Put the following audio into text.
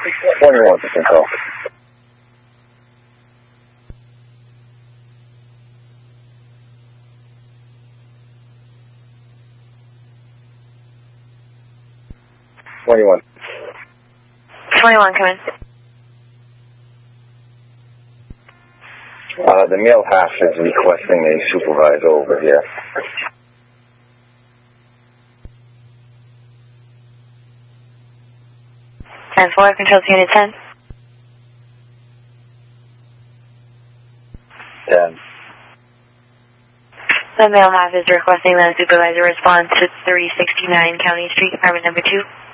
21 to control. Come in. The male half is requesting a supervisor over here. And 4, control to unit 10. 10. The male half is requesting that a supervisor respond to 369 County Street, apartment number 2.